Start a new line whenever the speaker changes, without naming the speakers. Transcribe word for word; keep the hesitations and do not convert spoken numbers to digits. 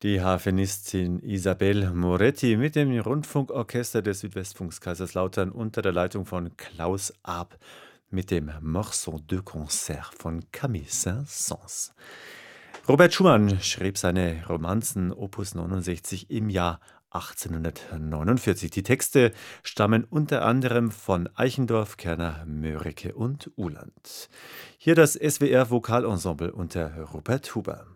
Die Harfenistin Isabel Moretti mit dem Rundfunkorchester des Südwestfunks Kaiserslautern unter der Leitung von Klaus Arp mit dem Morceau de Concert von Camille Saint-Saëns. Robert Schumann schrieb seine Romanzen Opus neunundsechzig im Jahr achtzehnhundertneunundvierzig. Die Texte stammen unter anderem von Eichendorff, Kerner, Mörike und Uhland. Hier das S W R Vokalensemble unter Rupert Huber.